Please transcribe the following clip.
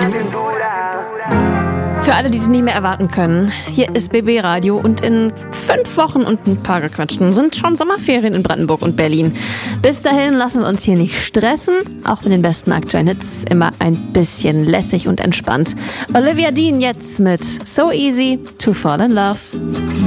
Für alle, die es nicht mehr erwarten können, hier ist BB Radio und in 5 Wochen und ein paar gequatschten sind schon Sommerferien in Brandenburg und Berlin. Bis dahin lassen wir uns hier nicht stressen, auch mit den besten aktuellen Hits immer ein bisschen lässig und entspannt. Olivia Dean jetzt mit So Easy to Fall in Love.